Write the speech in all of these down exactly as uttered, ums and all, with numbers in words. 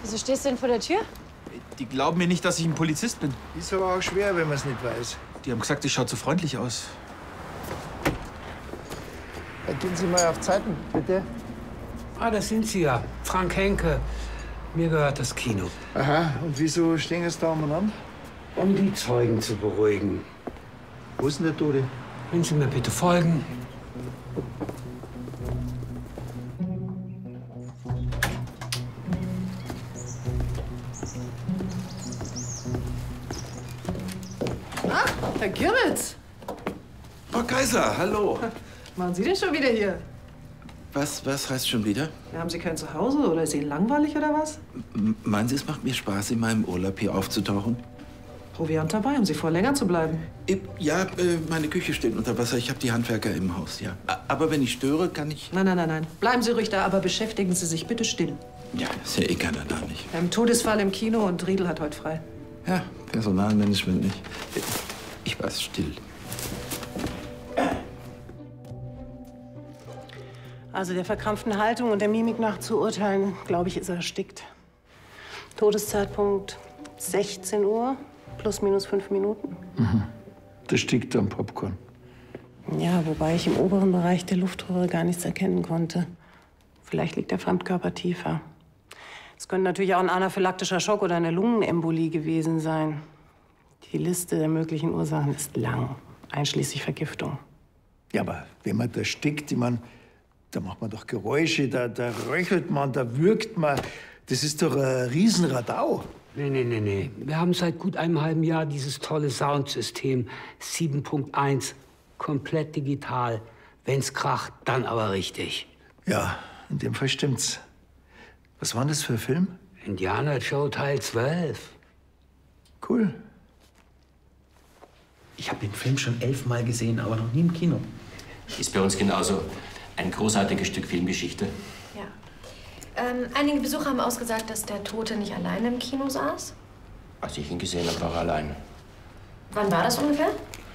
Wieso stehst du denn vor der Tür? Die glauben mir nicht, dass ich ein Polizist bin. Ist aber auch schwer, wenn man es nicht weiß. Die haben gesagt, ich schaue zu freundlich aus. Ja, gehen Sie mal auf Zeiten, bitte. Ah, das sind Sie ja. Frank Henke. Mir gehört das Kino. Aha, und wieso stehen jetzt da umeinander? Um die Zeugen zu beruhigen. Wo ist denn der Tote? Wenn Sie mir bitte folgen. Ah, Herr Girwitz. Frau Kaiser, hallo. Machen Sie denn schon wieder hier? Was, was heißt schon wieder? Ja, haben Sie kein Zuhause oder ist Ihnen langweilig oder was? M meinen Sie, es macht mir Spaß, in meinem Urlaub hier aufzutauchen? Proviant dabei, haben Sie vor, länger zu bleiben? Ich, ja, äh, meine Küche steht unter Wasser. Ich habe die Handwerker im Haus, ja. A aber wenn ich störe, kann ich... Nein, nein, nein, nein. Bleiben Sie ruhig da, aber beschäftigen Sie sich bitte still. Ja, ist ja eh keiner da, nicht? Wir haben einen Todesfall im Kino und Riedel hat heute frei. Ja, Personalmanagement nicht. Ich war still. Also der verkrampften Haltung und der Mimik nach zu urteilen, glaube ich, ist er erstickt. Todeszeitpunkt sechzehn Uhr, plus minus fünf Minuten. Mhm. Das stickt am Popcorn. Ja, wobei ich im oberen Bereich der Luftröhre gar nichts erkennen konnte. Vielleicht liegt der Fremdkörper tiefer. Es könnte natürlich auch ein anaphylaktischer Schock oder eine Lungenembolie gewesen sein. Die Liste der möglichen Ursachen ist lang, einschließlich Vergiftung. Ja, aber wenn man da stickt, ich meine, da macht man doch Geräusche, da, da röchelt man, da würgt man. Das ist doch ein Riesenradau. Nee, nee, nee, nee. Wir haben seit gut einem halben Jahr dieses tolle Soundsystem sieben Punkt eins. Komplett digital. Wenn's kracht, dann aber richtig. Ja, in dem Fall stimmt's. Was war denn das für ein Film? Indiana Joe Teil zwölf. Cool. Ich habe den Film schon elfmal gesehen, aber noch nie im Kino. Ist bei uns genauso. Ein großartiges Stück Filmgeschichte. Ja. Ähm, einige Besucher haben ausgesagt, dass der Tote nicht alleine im Kino saß. Als ich ihn gesehen habe, war er allein. Wann war das ungefähr?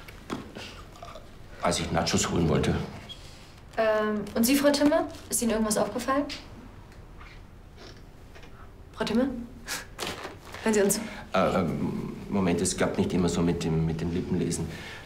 Als ich Nachos holen wollte. Ähm, und Sie, Frau Timme? Ist Ihnen irgendwas aufgefallen? Frau Timme? Hören Sie uns. Äh, ähm, Moment, es klappt nicht immer so mit dem, mit dem Lippenlesen.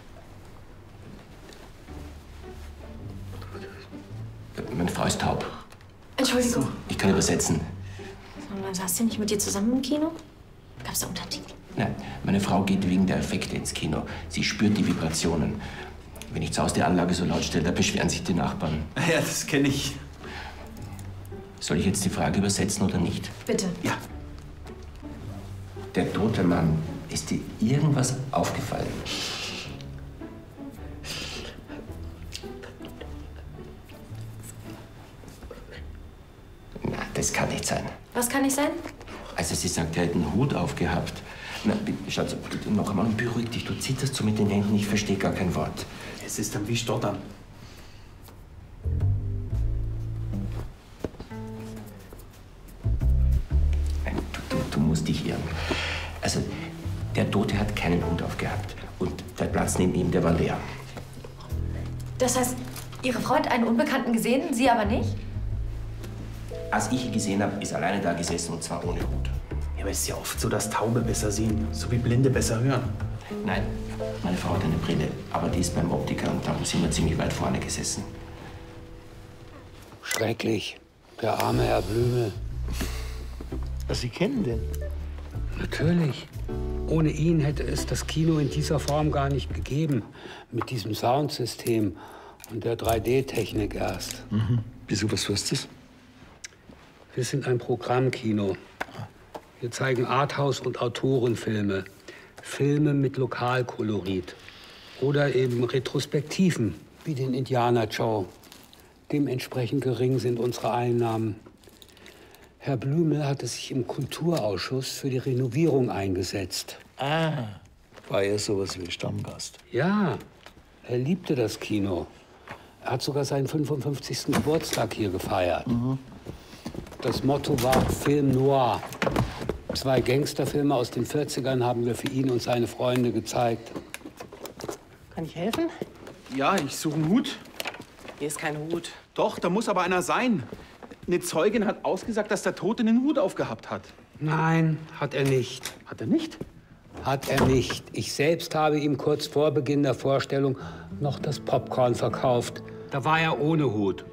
Meine Frau ist taub. Entschuldigung. Ich kann übersetzen. Wann saß sie nicht mit dir zusammen im Kino? Gab's da Untertitel? Nein, meine Frau geht wegen der Effekte ins Kino. Sie spürt die Vibrationen. Wenn ich zu Hause die Anlage so laut stelle, da beschweren sich die Nachbarn. Ja, das kenne ich. Soll ich jetzt die Frage übersetzen oder nicht? Bitte. Ja. Der tote Mann, ist dir irgendwas aufgefallen? Na, das kann nicht sein. Was kann nicht sein? Also sie sagt, er hätte einen Hut aufgehabt. Na, Schatz, bitte noch einmal und beruhig dich. Du zitterst so mit den Händen, ich verstehe gar kein Wort. Es ist dann wie Stottern. Nein, du, du, du musst dich irren. Also, der Tote hat keinen Hut aufgehabt. Und der Platz neben ihm, der war leer. Das heißt, Ihre Frau hat einen Unbekannten gesehen, Sie aber nicht? Als ich ihn gesehen habe, ist er alleine da gesessen und zwar ohne Hut. Ja, aber es ist ja oft so, dass Taube besser sehen, so wie Blinde besser hören. Nein, meine Frau hat eine Brille, aber die ist beim Optiker und darum sind wir ziemlich weit vorne gesessen. Schrecklich. Der arme Herr Blümel. Was Sie kennen den? Natürlich. Ohne ihn hätte es das Kino in dieser Form gar nicht gegeben. Mit diesem Soundsystem und der drei D-Technik erst. Mhm. Wieso, was ist das? Wir sind ein Programmkino. Wir zeigen Arthouse- und Autorenfilme. Filme mit Lokalkolorit. Oder eben Retrospektiven, wie den Indiana Joe. Dementsprechend gering sind unsere Einnahmen. Herr Blümel hatte sich im Kulturausschuss für die Renovierung eingesetzt. Ah, war ja sowas wie Stammgast. Ja, er liebte das Kino. Er hat sogar seinen fünfundfünfzigsten Geburtstag hier gefeiert. Mhm. Das Motto war Film Noir. Zwei Gangsterfilme aus den vierzigern haben wir für ihn und seine Freunde gezeigt. Kann ich helfen? Ja, ich suche einen Hut. Hier ist kein Hut. Doch, da muss aber einer sein. Eine Zeugin hat ausgesagt, dass der Tote einen Hut aufgehabt hat. Nein, hat er nicht. Hat er nicht? Hat er nicht. Ich selbst habe ihm kurz vor Beginn der Vorstellung noch das Popcorn verkauft. Da war er ohne Hut.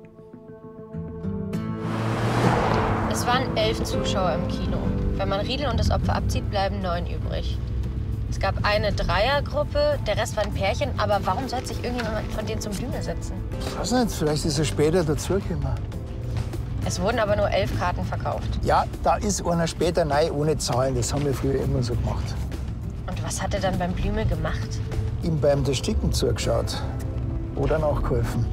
Es waren elf Zuschauer im Kino. Wenn man Riedel und das Opfer abzieht, bleiben neun übrig. Es gab eine Dreiergruppe, der Rest waren Pärchen. Aber warum sollte sich irgendjemand von denen zum Blümel setzen? Ich weiß nicht, vielleicht ist er später dazugekommen. Es wurden aber nur elf Karten verkauft. Ja, da ist einer später rein ohne Zahlen. Das haben wir früher immer so gemacht. Und was hat er dann beim Blümel gemacht? Ihm beim Ersticken zugeschaut. Oder nachgeholfen.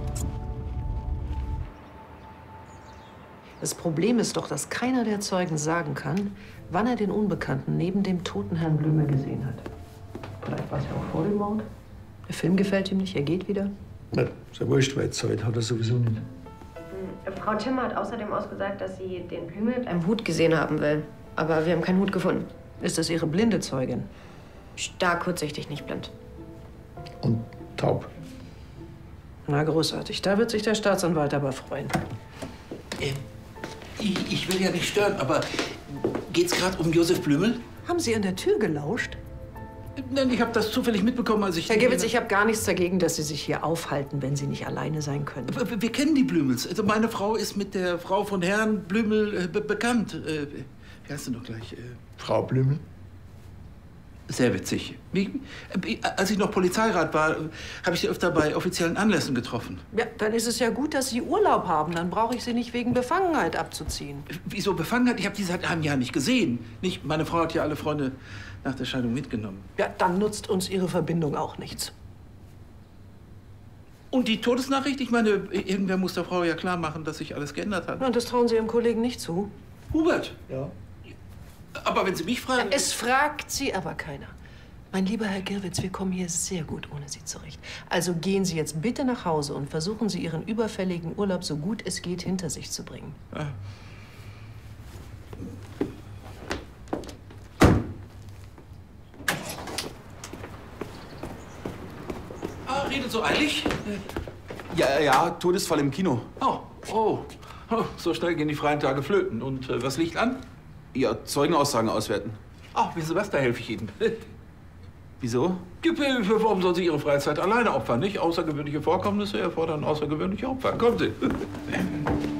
Das Problem ist doch, dass keiner der Zeugen sagen kann, wann er den Unbekannten neben dem toten Herrn Blümel gesehen hat. Vielleicht war es ja auch vor dem Mord. Der Film gefällt ihm nicht, er geht wieder. Ja, ist ja wurscht, weil Zeit hat er sowieso nicht. Frau Timmer hat außerdem ausgesagt, dass sie den Blümel mit einem Hut gesehen haben will. Aber wir haben keinen Hut gefunden. Ist das Ihre blinde Zeugin? Stark kurzsichtig, nicht blind. Und taub. Na, großartig. Da wird sich der Staatsanwalt aber freuen. Äh, ich, ich will ja nicht stören, aber geht's gerade um Josef Blümel? Haben Sie an der Tür gelauscht? Nein, ich habe das zufällig mitbekommen, als ich... Herr Gewitz, ich habe gar nichts dagegen, dass Sie sich hier aufhalten, wenn Sie nicht alleine sein können. Wir, wir kennen die Blümels. Also meine Frau ist mit der Frau von Herrn Blümel äh, be bekannt. Äh, wie heißt sie noch gleich? Äh, Frau Blümel? Sehr witzig. Wie, äh, als ich noch Polizeirat war, habe ich sie öfter bei offiziellen Anlässen getroffen. Ja, dann ist es ja gut, dass Sie Urlaub haben. Dann brauche ich Sie nicht wegen Befangenheit abzuziehen. Wieso Befangenheit? Ich habe die seit einem Jahr nicht gesehen. Nicht, meine Frau hat ja alle Freunde nach der Scheidung mitgenommen. Ja, dann nutzt uns Ihre Verbindung auch nichts. Und die Todesnachricht? Ich meine, irgendwer muss der Frau ja klar machen, dass sich alles geändert hat. Und das trauen Sie Ihrem Kollegen nicht zu? Hubert? Ja. Aber wenn Sie mich fragen... Es fragt Sie aber keiner. Mein lieber Herr Girwitz, wir kommen hier sehr gut ohne Sie zurecht. Also gehen Sie jetzt bitte nach Hause und versuchen Sie, Ihren überfälligen Urlaub so gut es geht hinter sich zu bringen. Ja. Ah, redet so eilig? Ja, ja, Todesfall im Kino. Oh, oh, oh, so schnell gehen die freien Tage flöten. Und äh, was liegt an? Ja, Zeugenaussagen auswerten. Ach, wissen Sie was, da helfe ich Ihnen. Wieso? Warum sollen Sie Ihre Freizeit alleine opfern, nicht? Außergewöhnliche Vorkommnisse erfordern außergewöhnliche Opfer. Kommen Sie.